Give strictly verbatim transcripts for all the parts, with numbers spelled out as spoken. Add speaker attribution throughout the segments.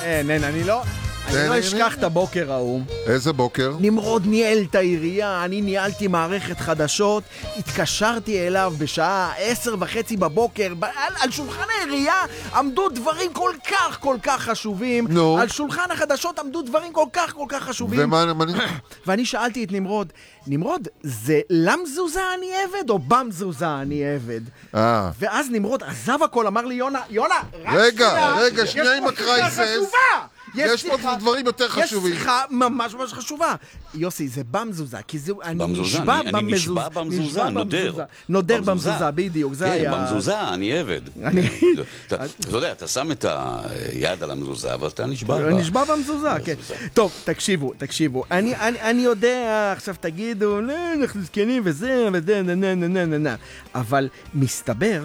Speaker 1: אין, אין, אני לא... אני לא אשכח את הבוקר ההוא.
Speaker 2: איזה בוקר?
Speaker 1: נמרוד ניהל את העירייה, אני ניהלתי מערכת חדשות, התקשרתי אליו בשעה עשר וחצי בבוקר, על, על שולחן העירייה עמדו דברים כל כך כל כך חשובים,
Speaker 2: נו.
Speaker 1: על שולחן החדשות עמדו דברים כל כך כל כך חשובים.
Speaker 2: ומה... מה...
Speaker 1: ואני שאלתי את נמרוד, נמרוד, זה למזוזה אני עבד או במזוזה אני עבד?
Speaker 2: אה.
Speaker 1: ואז נמרוד עזב הכל, אמר לי, יונה, יונה, רק
Speaker 2: רגע,
Speaker 1: שנייה,
Speaker 2: רגע,
Speaker 1: יש
Speaker 2: שנייה עם
Speaker 1: פה שיחה
Speaker 2: הקרייסס.
Speaker 1: חשובה!
Speaker 2: יש פה דברים יותר חשובים.
Speaker 1: יש שיחה ממש ממש חשובה. יוסי, זה במזוזה, כי זה... אני נשבע
Speaker 3: במזוזה, אני נשבע במזוזה, נודר.
Speaker 1: נודר במזוזה, בדיוק, זה היה...
Speaker 3: כן, במזוזה, אני עבד. אתה יודע, אתה שם את היד על המזוזה, אבל אתה נשבע בה.
Speaker 1: נשבע במזוזה, כן. טוב, תקשיבו, תקשיבו. אני יודע, עכשיו תגידו, לא, אנחנו זקנים וזה, וזה, נה, נה, נה, נה, נה. אבל מסתבר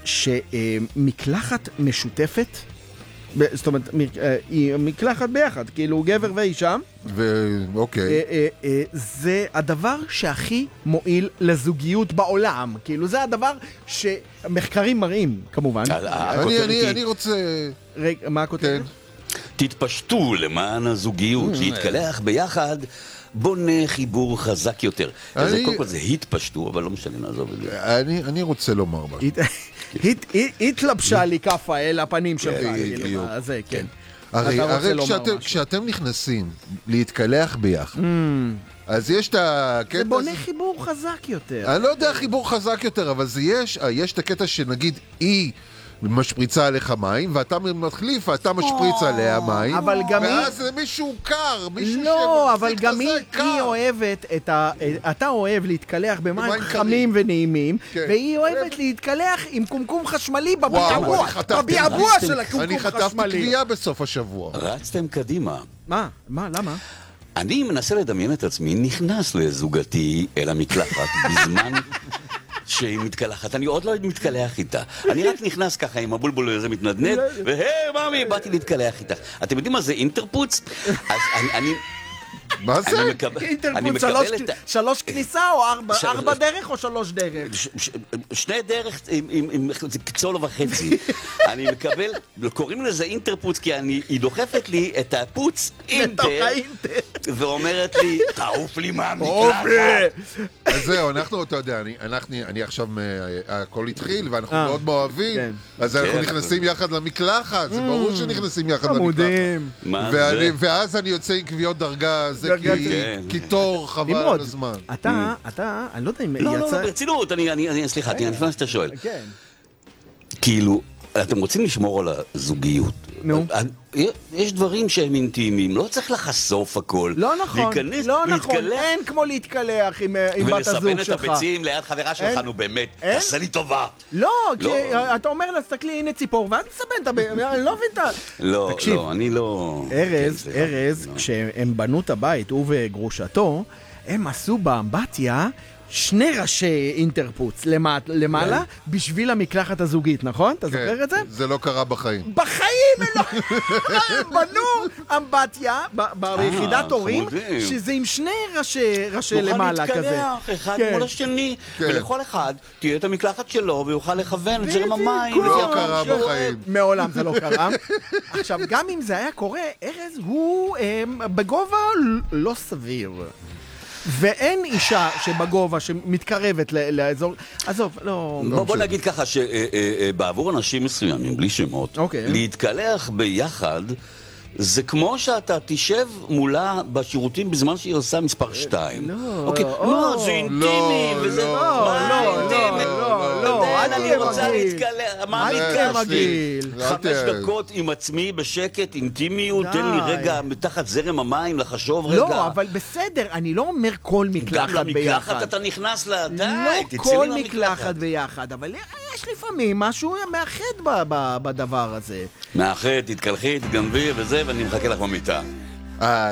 Speaker 1: שמקלחת משותפת, זאת אומרת, היא מקלחת ביחד, כאילו גבר ואישה.
Speaker 2: ואוקיי.
Speaker 1: זה הדבר שהכי מועיל לזוגיות בעולם. כאילו זה הדבר שמחקרים מראים, כמובן.
Speaker 2: אני רוצה...
Speaker 1: רגע, מה הכותרת?
Speaker 3: תתפשטו למען הזוגיות, להתקלח ביחד. בונה חיבור חזק יותר. קודם כל זה התפשטו, אבל לא משנה, נעזוב את זה.
Speaker 2: אני רוצה לומר משהו.
Speaker 1: התלבשה לי כפה אל הפנים שלך. זה, כן.
Speaker 2: הרי כשאתם נכנסים להתקלח ביחד, אז יש את הקטע...
Speaker 1: זה בונה חיבור חזק יותר.
Speaker 2: אני לא יודע חיבור חזק יותר, אבל יש את הקטע שנגיד היא... משפריצה עליך מים, ואתה מחליף, ואתה משפריץ עליה מים, ואז זה מישהו קר, מישהו
Speaker 1: לא, אבל גם היא אוהבת את ה... אתה אוהב להתקלח במים חמים ונעימים, והיא אוהבת להתקלח עם קומקום חשמלי בביעבוע, בביעבוע של הקומקום חשמלי.
Speaker 2: אני חטפתי קביעה בסוף השבוע.
Speaker 3: רצתם קדימה.
Speaker 1: מה? מה? למה?
Speaker 3: אני מנסה לדמיין את עצמי, נכנס לזוגתי אל המקלחת בזמן... שהיא מתקלחת, אני עוד לא מתקלח איתה. אני רק נכנס ככה עם הבולבול הזה מתנדנד, והי, ממי, באתי להתקלח איתך. אתם יודעים מה זה אינטרפוץ? אז אני...
Speaker 2: מה זה?
Speaker 1: אינטרפוץ, שלוש כניסה או ארבע דרך או שלוש דרך?
Speaker 3: שני דרך עם צולו וחצי. אני מקבל, קוראים לזה אינטרפוץ, כי היא דוחפת לי את הפוץ אינטר, ואומרת לי, תעוף לי מהמקלחת.
Speaker 2: אז זהו, אנחנו, אתה יודע, אני עכשיו, הכל התחיל, ואנחנו מאוד מאוהבים, אז אנחנו נכנסים יחד למקלחת, זה ברור שנכנסים יחד למקלחת. ואז אני יוצא עם קביעות דרגה, זה כי תור חבל על הזמן.
Speaker 1: אתה, אתה, אני לא יודע אם יצא...
Speaker 3: לא, לא, ברצינות, אני, סליחה, אני לפני שאתה שואל. כאילו, אתם רוצים לשמור על הזוגיות.
Speaker 1: נו.
Speaker 3: יש דברים שהם אינטימיים, לא צריך לחשוף הכל.
Speaker 1: לא נכון, לא נכון, אין כמו להתקלח עם בת הזוג שלך.
Speaker 3: ולסבן את הביצים ליד חברה שלך, נו באמת, תעשה לי טובה.
Speaker 1: לא, כי אתה אומר לה, תסתכלי, הנה ציפור, ואז תסבן את הביצים, אני לא מבין את ה...
Speaker 3: לא, לא, אני לא...
Speaker 1: ארז, ארז, כשהם בנו את הבית, הוא וגרושתו, הם עשו באמבטיה שני ראשי אינטרפוץ למעלה בשביל המקלחת הזוגית, נכון? אתה זוכר את זה?
Speaker 2: זה לא קרה בחיים.
Speaker 1: בחיים! הם בנו אמבטיה ביחידת הורים, שזה עם שני ראשי למעלה כזה.
Speaker 3: נוכל להתקלח אחד מול השני, ולכל אחד תהיה את המקלחת שלו, ויוכל לכוון את זרם המים.
Speaker 2: לא קרה בחיים.
Speaker 1: מעולם זה לא קרה. עכשיו, גם אם זה היה קורה, ארז הוא בגובה לא סביר. ואין אישה שבגובה שמתקרבת לאזור, עזוב, לא...
Speaker 3: בוא נגיד ככה שבעבור אנשים מסוימים, בלי שמות, להתקלח ביחד זה כמו שאתה תשב מולה בשירותים בזמן שהיא עושה מספר שתיים.
Speaker 1: לא,
Speaker 3: לא, זה אינטימי, וזה...
Speaker 1: לא, לא, לא, לא,
Speaker 3: אני רוצה להתקלח, מה מתקלח?
Speaker 1: מגעיל.
Speaker 3: חמש דקות עם עצמי בשקט, אינטימיות, תן לי רגע מתחת זרם המים לחשוב רגע.
Speaker 1: לא, אבל בסדר, אני לא אומר כל מקלחת ביחד.
Speaker 3: גם למקלחת אתה נכנס לה, די,
Speaker 1: לא כל מקלחת ביחד, אבל יש לפעמים משהו מאחד בדבר הזה.
Speaker 3: מאחד, תתקלחי, תגנבי וזה, ואני מחכה לך במיטה.
Speaker 2: אה,